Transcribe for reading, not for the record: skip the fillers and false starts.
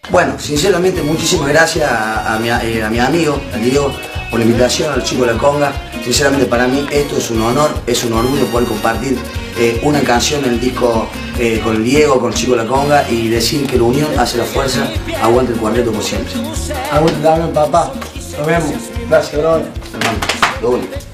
Bueno, sinceramente muchísimas gracias a mi amigo, al Diego, por la invitación, al chico de la conga. Sinceramente para mí esto es un honor, es un orgullo poder compartir una canción en el disco con el Diego, con el chico de la conga y decir que la unión hace la fuerza. Aguante el cuarteto por siempre. Aguante también, papá. Nos vemos. Gracias, brother. Hermano, lo único.